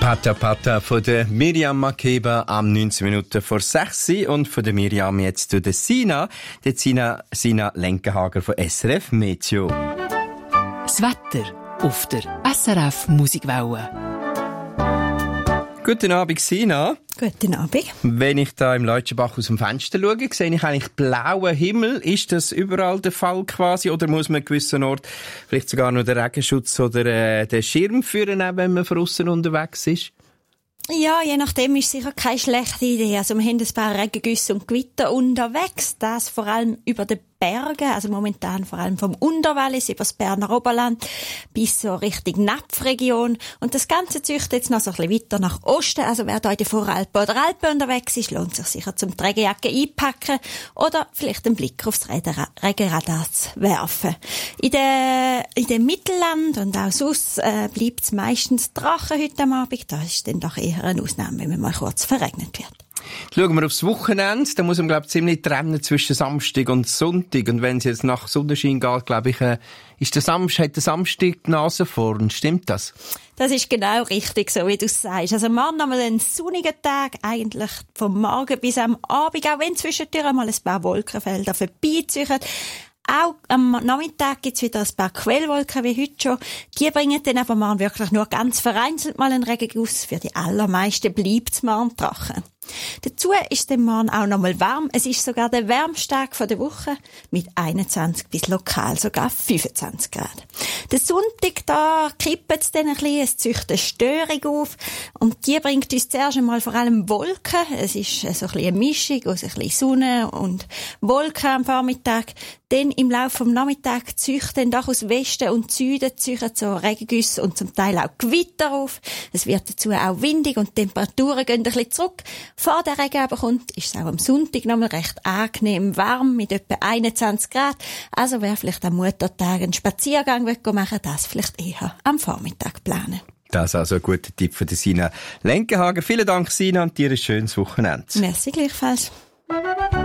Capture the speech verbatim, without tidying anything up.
Pata Pata von der Miriam Makeba am neunzehn Minuten vor sechs und von der Miriam jetzt zu der Sina, der Sina, Sina Lenkenhager von S R F Meteo. Das Wetter auf der S R F Musikwelle. Guten Abend, Sina. Guten Abend. Wenn ich da im Leutschenbach aus dem Fenster schaue, sehe ich eigentlich blauen Himmel. Ist das überall der Fall quasi? Oder muss man an gewissen Ort vielleicht sogar noch den Regenschutz oder äh, den Schirm führen, wenn man draussen unterwegs ist? Ja, je nachdem ist sicher keine schlechte Idee. Also wir haben ein paar Regengüsse und Gewitter unterwegs. Das vor allem über den Bergen, also momentan vor allem vom Unterwallis über das Berner Oberland bis so Richtung Napfregion. Und das Ganze zieht jetzt noch so ein bisschen weiter nach Osten. Also wer da in den Voralpen oder Alpen unterwegs ist, lohnt sich sicher zum die Regenjacke einpacken oder vielleicht einen Blick aufs Regenradar zu werfen. In den, in den Mittelland und auch sonst äh, bleibt es meistens trocken heute am Abend. Da ist dann doch eher eine Ausnahme, wenn man mal kurz verregnet wird. Schauen wir aufs Wochenende, da muss man, glaube ich, ziemlich trennen zwischen Samstag und Sonntag. Und wenn es jetzt nach Sonnenschein geht, glaube ich, äh, ist der Samstag, hat der Samstag die Nase vorn. Stimmt das? Das ist genau richtig, so wie du es sagst. Also morgen haben wir einen sonnigen Tag, eigentlich vom Morgen bis am Abend, auch wenn zwischendurch mal ein paar Wolkenfelder vorbeiziehen. Auch am Nachmittag gibt's wieder ein paar Quellwolken wie heute schon. Die bringen dann aber morgen wirklich nur ganz vereinzelt mal einen Regenguss. Für die allermeisten bleibt's morgen trocken. Dazu ist es morgen auch noch mal warm. Es ist sogar der wärmste Tag der Woche mit einundzwanzig bis lokal sogar fünfundzwanzig Grad. Der Sonntag, da kippt es dann ein bisschen, es zieht eine Störung auf und die bringt uns zuerst einmal vor allem Wolken. Es ist so ein bisschen eine Mischung aus ein bisschen Sonne und Wolken am Vormittag. Dann im Laufe des Nachmittags zieht dann doch aus Westen und Süden zieht so Regengüsse und zum Teil auch Gewitter auf. Es wird dazu auch windig und die Temperaturen gehen ein bisschen zurück. Vor der Regen aber kommt, ist es auch am Sonntag nochmal recht angenehm warm mit etwa einundzwanzig Grad. Also wer vielleicht am Muttertag einen Spaziergang machen will, das vielleicht eher am Vormittag planen. Das ist also ein guter Tipp von der Sina Lenkenhager. Vielen Dank, Sina, und dir ein schönes Wochenende. Merci gleichfalls.